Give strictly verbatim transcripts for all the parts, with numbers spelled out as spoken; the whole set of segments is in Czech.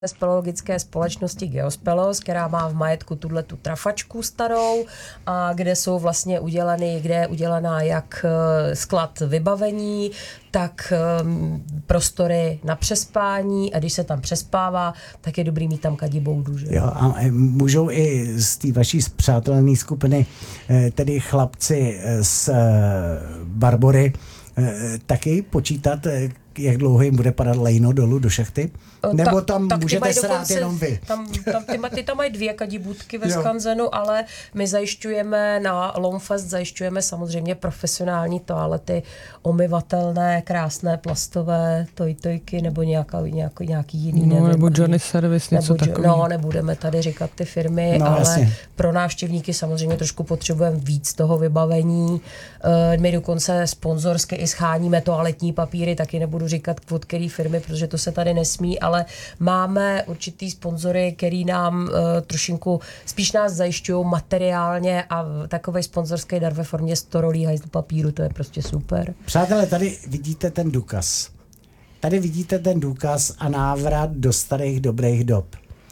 speleologické společnosti Geospelos, která má v majetku tuhle tu trafačku starou, a kde jsou vlastně udělaný, kde je udělaná jak sklad vybavení, tak um, prostory na přespání, a když se tam přespává, tak je dobrý mít tam kadiboudu. Že? Jo, a můžou i z té vaší spřátelené skupiny, tedy chlapci z Barbory, taky počítat, jak dlouho jim bude padat lejno dolů do šachty? Nebo tam ta, můžete srát dokonce, jenom vy? Tam, tam, ty, ty tam mají dvě kadibůdky ve skanzenu, ale my zajišťujeme na Lomfest, zajišťujeme samozřejmě profesionální toalety, omyvatelné, krásné, plastové tojtojky, nebo nějaká, nějaký, nějaký jiný, no, nevím. Nebo Johnny Service, něco takového. No, nebudeme tady říkat ty firmy, no, ale jasně. Pro návštěvníky samozřejmě trošku potřebujeme víc toho vybavení. My dokonce sponzorsky i scháníme toaletní papíry, taky nebudu říkat od který firmy, protože to se tady nesmí, ale máme určitý sponzory, který nám uh, trošinku, spíš nás zajišťují materiálně, a takovej sponzorský dar ve formě sto rolí hajzl papíru, to je prostě super. Přátelé, tady vidíte ten důkaz. Tady vidíte ten důkaz a návrat do starých dobrých dob.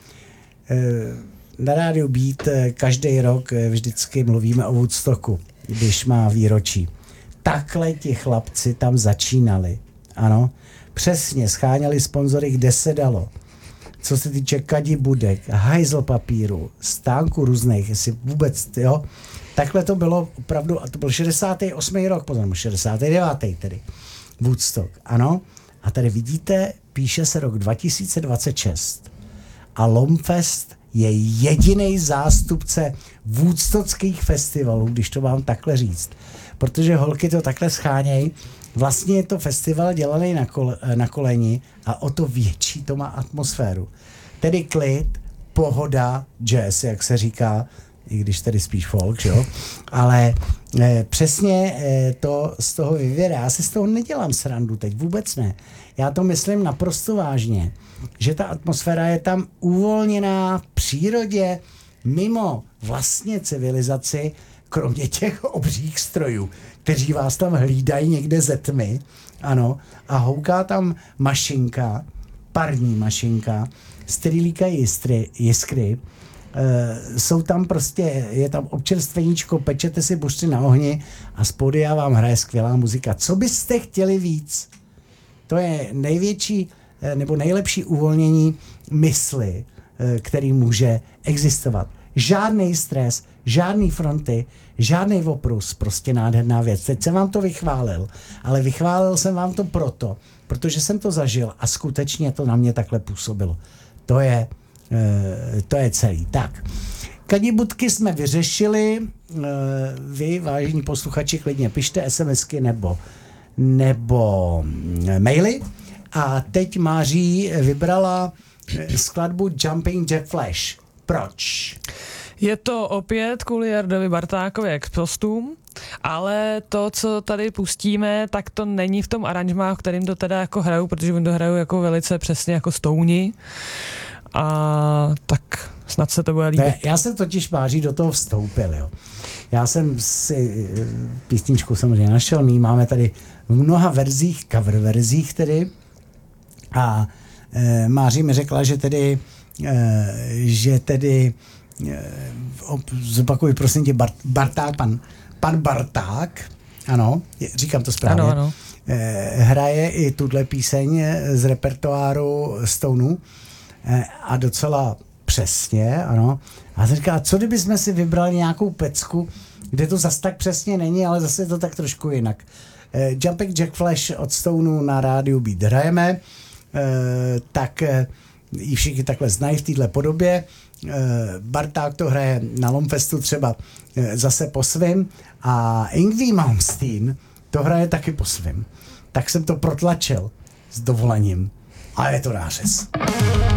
Na rádiu Beat každý rok vždycky mluvíme o Woodstocku, když má výročí. Takhle ti chlapci tam začínali. Ano, přesně, scháněli sponzory, kde se dalo. Co se týče kadibudek, hajzl papíru, stánku různých, jestli vůbec, jo. Takhle to bylo opravdu, a to byl šedesátý osmý rok, potom šedesátý devátý tedy, Woodstock, ano. A tady vidíte, píše se rok dva tisíce dvacet šest a Lomfest je jediný zástupce woodstockých festivalů, když to mám takhle říct. Protože holky to takhle schánějí. Vlastně je to festival dělaný na, kole, na koleni a o to větší to má atmosféru. Tedy klid, pohoda, jazz, jak se říká, i když tedy spíš folk, jo? Ale eh, přesně eh, to z toho vyvěrá. Já si z toho nedělám srandu teď, vůbec ne. Já to myslím naprosto vážně, že ta atmosféra je tam uvolněná v přírodě, mimo vlastně civilizaci, kromě těch obřích strojů, kteří vás tam hlídají někde ze tmy, ano, a houká tam mašinka, parní mašinka, z který líkají jiskry, jiskry. E, jsou tam prostě, je tam občerstveníčko, pečete si buřty na ohni a z pódia vám hraje skvělá muzika. Co byste chtěli víc? To je největší nebo nejlepší uvolnění mysli, který může existovat. Žádný stres, žádný fronty, žádný oprus, prostě nádherná věc. Teď jsem vám to vychválil, ale vychválil jsem vám to proto, protože jsem to zažil a skutečně to na mě takhle působilo. To je, to je celý. Tak, kadibudky jsme vyřešili, vy, vážení posluchači, klidně pište SMSky nebo, nebo maily. A teď Máří vybrala skladbu Jumping Jack Flash. Proč? Je to opět kvůli Jardovi Bartákovi Expostům, ale to, co tady pustíme, tak to není v tom aranžmá, v kterým to teda jako hrajou, protože oni to hrajou jako velice přesně jako Stouni. A tak snad se to bude líbit. Ne, já jsem totiž, Máří, do toho vstoupil, jo. Já jsem si písničku samozřejmě našel, my máme tady v mnoha verzích, cover verzích tedy, a e, Máří mi řekla, že tedy e, že tedy e, op, zopakuj prosím tě, Bart, Barták, pan, pan Barták, ano, je, říkám to správně, ano, ano. E, hraje i tuhle píseň z repertoáru Stonů e, a docela přesně, ano. A jsem říkala, co kdyby jsme si vybrali nějakou pecku, kde to zas tak přesně není, ale zase je to tak trošku jinak. E, Jumping Jack Flash od Stonů na rádiu Beat hrajeme, Uh, tak uh, ji všichni takhle znají v této podobě. Uh, Barták to hraje na Lomfestu třeba uh, zase po svým a Yngwie Malmsteen to hraje taky po svým. Tak jsem to protlačil s dovolením a je to nářez.